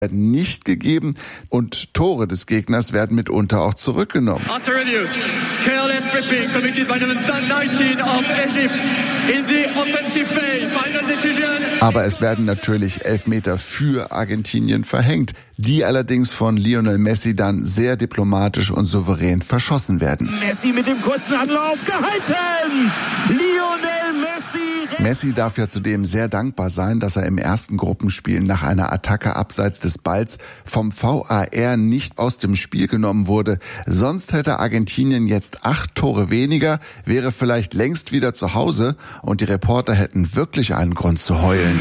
werden nicht gegeben und Tore des Gegners werden mitunter auch zurückgenommen. After review, careless tripping committed by number 19 of Egypt in the offensive phase. Final decision. Aber es werden natürlich Elfmeter für Argentinien verhängt, die allerdings von Lionel Messi dann sehr diplomatisch und souverän verschossen werden. Messi mit dem kurzen Anlauf gehalten! Lionel Messi! Messi darf ja zudem sehr dankbar sein, dass er im ersten Gruppenspiel nach einer Attacke abseits des Balls vom VAR nicht aus dem Spiel genommen wurde. Sonst hätte Argentinien jetzt 8 Tore weniger, wäre vielleicht längst wieder zu Hause und die Reporter hätten wirklich einen Grund zu heulen.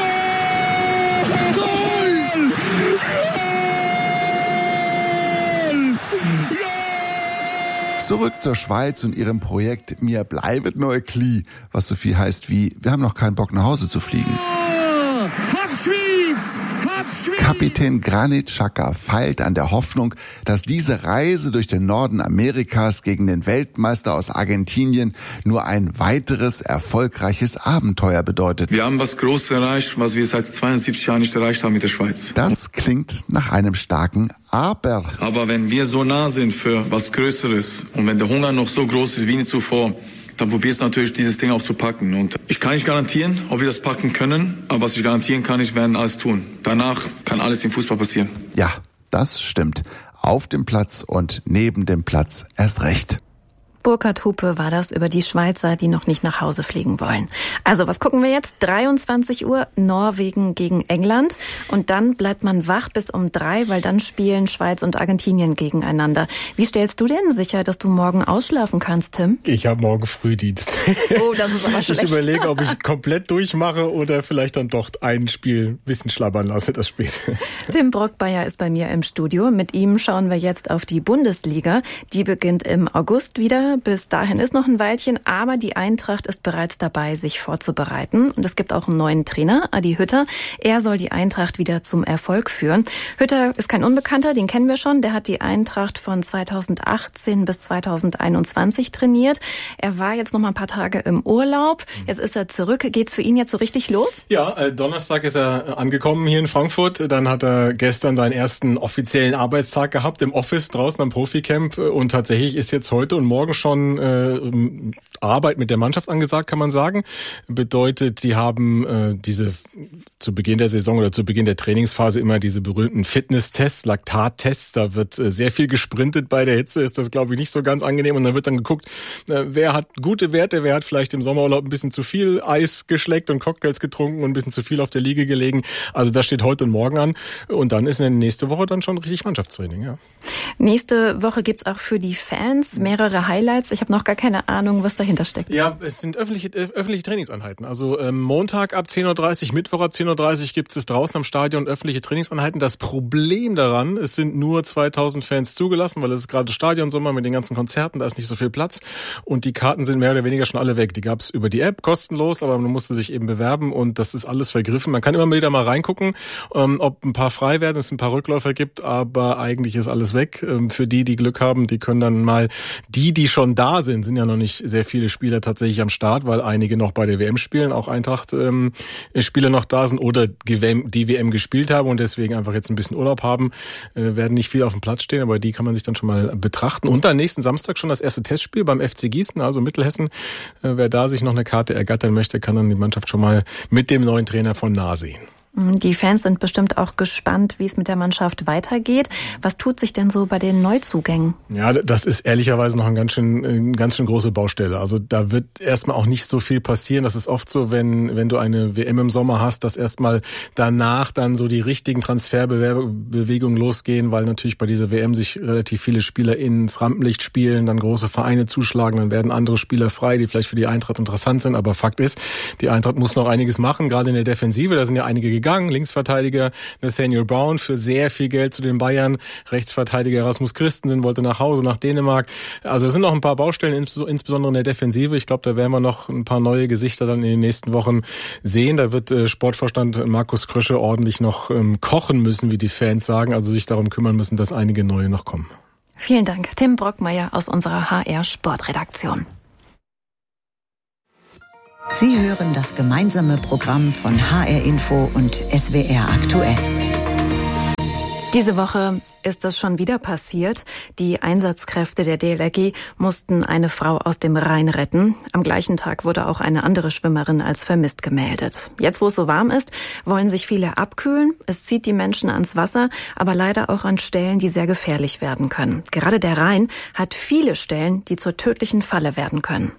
Zurück zur Schweiz und ihrem Projekt Mir bleibet neue Kli, was so viel heißt wie, wir haben noch keinen Bock nach Hause zu fliegen. Kapitän Granit Xhaka feilt an der Hoffnung, dass diese Reise durch den Norden Amerikas gegen den Weltmeister aus Argentinien nur ein weiteres erfolgreiches Abenteuer bedeutet. Wir haben was Großes erreicht, was wir seit 72 Jahren nicht erreicht haben mit der Schweiz. Das klingt nach einem starken Aber. Aber wenn wir so nah sind für was Größeres und wenn der Hunger noch so groß ist wie nie zuvor, dann probierst du natürlich dieses Ding auch zu packen. Und ich kann nicht garantieren, ob wir das packen können, aber was ich garantieren kann, wir werden alles tun. Danach kann alles im Fußball passieren. Ja, das stimmt. Auf dem Platz und neben dem Platz erst recht. Burkhard Hupe war das über die Schweizer, die noch nicht nach Hause fliegen wollen. Also, was gucken wir jetzt? 23 Uhr, Norwegen gegen England. Und dann bleibt man wach bis um 3, weil dann spielen Schweiz und Argentinien gegeneinander. Wie stellst du denn sicher, dass du morgen ausschlafen kannst, Tim? Ich habe morgen Frühdienst. Oh, das ist aber schlecht. Ich überlege, ob ich komplett durchmache oder vielleicht dann doch ein Spiel ein bisschen schlabbern lasse, das Spiel. Tim Brockbayer ist bei mir im Studio. Mit ihm schauen wir jetzt auf die Bundesliga. Die beginnt im August wieder. Bis dahin ist noch ein Weilchen, aber die Eintracht ist bereits dabei, sich vorzubereiten. Und es gibt auch einen neuen Trainer, Adi Hütter. Er soll die Eintracht wieder zum Erfolg führen. Hütter ist kein Unbekannter, den kennen wir schon. Der hat die Eintracht von 2018 bis 2021 trainiert. Er war jetzt noch mal ein paar Tage im Urlaub. Jetzt ist er zurück. Geht's für ihn jetzt so richtig los? Ja, Donnerstag ist er angekommen hier in Frankfurt. Dann hat er gestern seinen ersten offiziellen Arbeitstag gehabt im Office draußen am Proficamp. Und tatsächlich ist jetzt heute und morgen schon Arbeit mit der Mannschaft angesagt, kann man sagen. Bedeutet, die haben diese zu Beginn der Saison oder zu Beginn der Trainingsphase immer diese berühmten Fitnesstests, Laktattests. Da wird sehr viel gesprintet. Bei der Hitze ist das, glaube ich, nicht so ganz angenehm. Und dann wird dann geguckt, wer hat gute Werte, wer hat vielleicht im Sommerurlaub ein bisschen zu viel Eis geschleckt und Cocktails getrunken und ein bisschen zu viel auf der Liege gelegen. Also das steht heute und morgen an. Und dann ist nächste Woche dann schon richtig Mannschaftstraining, ja. Nächste Woche gibt's auch für die Fans mehrere Highlights. Ich habe noch gar keine Ahnung, was dahinter steckt. Ja, es sind öffentliche Trainingseinheiten. Also Montag ab 10.30 Uhr, Mittwoch ab 10.30 Uhr gibt es draußen am Stadion öffentliche Trainingseinheiten. Das Problem daran, es sind nur 2000 Fans zugelassen, weil es ist gerade Stadionsommer mit den ganzen Konzerten, da ist nicht so viel Platz. Und die Karten sind mehr oder weniger schon alle weg. Die gab es über die App, kostenlos, aber man musste sich eben bewerben und das ist alles vergriffen. Man kann immer wieder mal reingucken, ob ein paar frei werden, es ein paar Rückläufer gibt, aber eigentlich ist alles weg. Für die Glück haben, die können dann mal die schon da sind ja noch nicht sehr viele Spieler tatsächlich am Start, weil einige noch bei der WM spielen, auch Eintracht-Spieler noch da sind oder die WM gespielt haben und deswegen einfach jetzt ein bisschen Urlaub haben, werden nicht viel auf dem Platz stehen, aber die kann man sich dann schon mal betrachten. Und dann nächsten Samstag schon das erste Testspiel beim FC Gießen, also Mittelhessen. Wer da sich noch eine Karte ergattern möchte, kann dann die Mannschaft schon mal mit dem neuen Trainer von nah sehen. Die Fans sind bestimmt auch gespannt, wie es mit der Mannschaft weitergeht. Was tut sich denn so bei den Neuzugängen? Ja, das ist ehrlicherweise noch eine ganz schön große Baustelle. Also da wird erstmal auch nicht so viel passieren. Das ist oft so, wenn du eine WM im Sommer hast, dass erstmal danach dann so die richtigen Transferbewegungen losgehen, weil natürlich bei dieser WM sich relativ viele Spieler ins Rampenlicht spielen, dann große Vereine zuschlagen, dann werden andere Spieler frei, die vielleicht für die Eintracht interessant sind. Aber Fakt ist, die Eintracht muss noch einiges machen, gerade in der Defensive. Da sind ja einige gegangen. Linksverteidiger Nathaniel Brown für sehr viel Geld zu den Bayern. Rechtsverteidiger Rasmus Christensen wollte nach Hause, nach Dänemark. Also es sind noch ein paar Baustellen, insbesondere in der Defensive. Ich glaube, da werden wir noch ein paar neue Gesichter dann in den nächsten Wochen sehen. Da wird Sportvorstand Markus Krösche ordentlich noch kochen müssen, wie die Fans sagen. Also sich darum kümmern müssen, dass einige neue noch kommen. Vielen Dank. Tim Brockmeyer aus unserer HR Sportredaktion. Sie hören das gemeinsame Programm von HR Info und SWR aktuell. Diese Woche ist es schon wieder passiert. Die Einsatzkräfte der DLRG mussten eine Frau aus dem Rhein retten. Am gleichen Tag wurde auch eine andere Schwimmerin als vermisst gemeldet. Jetzt, wo es so warm ist, wollen sich viele abkühlen. Es zieht die Menschen ans Wasser, aber leider auch an Stellen, die sehr gefährlich werden können. Gerade der Rhein hat viele Stellen, die zur tödlichen Falle werden können.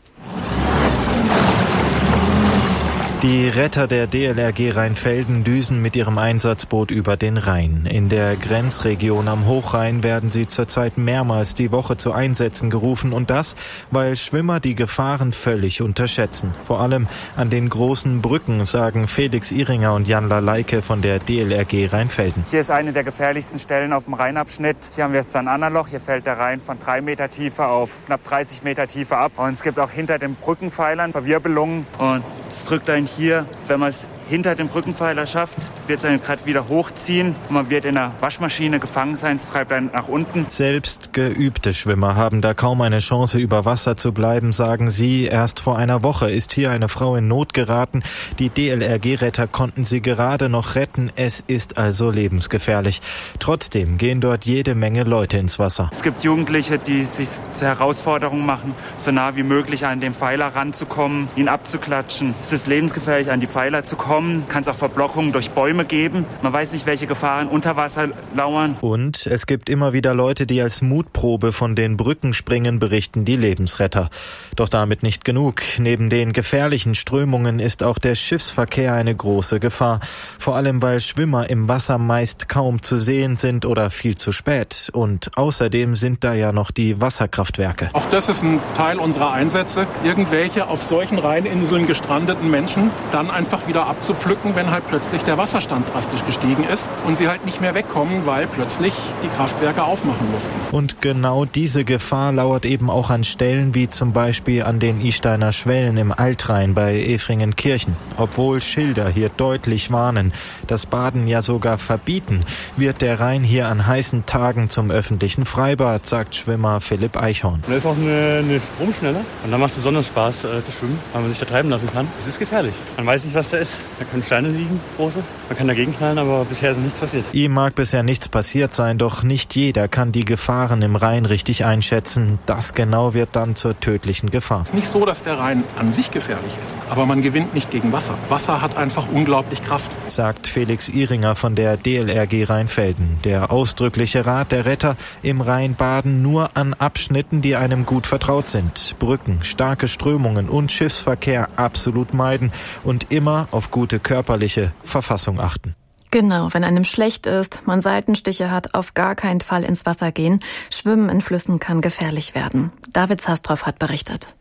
Die Retter der DLRG Rheinfelden düsen mit ihrem Einsatzboot über den Rhein. In der Grenzregion am Hochrhein werden sie zurzeit mehrmals die Woche zu Einsätzen gerufen. Und das, weil Schwimmer die Gefahren völlig unterschätzen. Vor allem an den großen Brücken, sagen Felix Ihringer und Jan Laleike von der DLRG Rheinfelden. Hier ist eine der gefährlichsten Stellen auf dem Rheinabschnitt. Hier haben wir das Annerloch. Hier fällt der Rhein von 3 Meter Tiefe auf knapp 30 Meter Tiefe ab. Und es gibt auch hinter den Brückenpfeilern Verwirbelungen. Und es drückt einen hier, wenn man es hinter dem Brückenpfeiler schafft, wird es einen gerade wieder hochziehen. Und man wird in einer Waschmaschine gefangen sein, es treibt einen nach unten. Selbst geübte Schwimmer haben da kaum eine Chance, über Wasser zu bleiben, sagen sie. Erst vor einer Woche ist hier eine Frau in Not geraten. Die DLRG-Retter konnten sie gerade noch retten. Es ist also lebensgefährlich. Trotzdem gehen dort jede Menge Leute ins Wasser. Es gibt Jugendliche, die sich zur Herausforderung machen, so nah wie möglich an den Pfeiler ranzukommen, ihn abzuklatschen. Es ist lebensgefährlich, an die Pfeiler zu kommen. Kann es auch Verblockungen durch Bäume geben. Man weiß nicht, welche Gefahren unter Wasser lauern. Und es gibt immer wieder Leute, die als Mutprobe von den Brücken springen, berichten die Lebensretter. Doch damit nicht genug. Neben den gefährlichen Strömungen ist auch der Schiffsverkehr eine große Gefahr. Vor allem, weil Schwimmer im Wasser meist kaum zu sehen sind oder viel zu spät. Und außerdem sind da ja noch die Wasserkraftwerke. Auch das ist ein Teil unserer Einsätze. Irgendwelche auf solchen Rheininseln gestrandeten Menschen dann einfach wieder abzupflücken, wenn halt plötzlich der Wasserstand drastisch gestiegen ist und sie halt nicht mehr wegkommen, weil plötzlich die Kraftwerke aufmachen mussten. Und genau diese Gefahr lauert eben auch an Stellen wie zum Beispiel an den Isteiner Schwellen im Altrhein bei Efringenkirchen. Obwohl Schilder hier deutlich warnen, das Baden ja sogar verbieten, wird der Rhein hier an heißen Tagen zum öffentlichen Freibad, sagt Schwimmer Philipp Eichhorn. Und da ist auch eine Stromschnelle und da macht es besonders Spaß zu schwimmen, weil man sich da treiben lassen kann. Es ist gefährlich. Man weiß nicht, was da ist. Da können Steine liegen, große. Man kann dagegen knallen, aber bisher ist nichts passiert. Ihm mag bisher nichts passiert sein, doch nicht jeder kann die Gefahren im Rhein richtig einschätzen. Das genau wird dann zur tödlichen Gefahr. Es ist nicht so, dass der Rhein an sich gefährlich ist, aber man gewinnt nicht gegen Wasser. Wasser hat einfach unglaublich Kraft. Sagt Felix Ihringer von der DLRG Rheinfelden. Der ausdrückliche Rat der Retter: im Rhein baden nur an Abschnitten, die einem gut vertraut sind. Brücken, starke Strömungen und Schiffsverkehr absolut meiden und immer auf gute körperliche Verfassung achten. Genau, wenn einem schlecht ist, man Seitenstiche hat, auf gar keinen Fall ins Wasser gehen. Schwimmen in Flüssen kann gefährlich werden. David Zastrow hat berichtet.